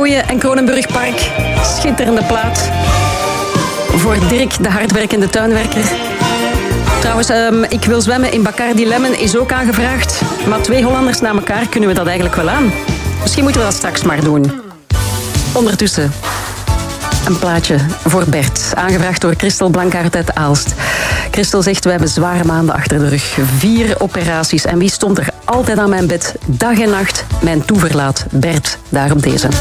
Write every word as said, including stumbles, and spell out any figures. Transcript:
roeien en Kronenburgpark. Schitterende plaat. Voor Dirk, de hardwerkende tuinwerker. Trouwens, um, ik wil zwemmen in Bacardi Lemon is ook aangevraagd. Maar twee Hollanders na elkaar kunnen we dat eigenlijk wel aan. Misschien moeten we dat straks maar doen. Ondertussen een plaatje voor Bert. Aangevraagd door Christel Blankaert uit Aalst. Christel zegt, we hebben zware maanden achter de rug. Vier operaties. En wie stond er altijd aan mijn bed? Dag en nacht. Mijn toeverlaat, Bert. Daarom deze.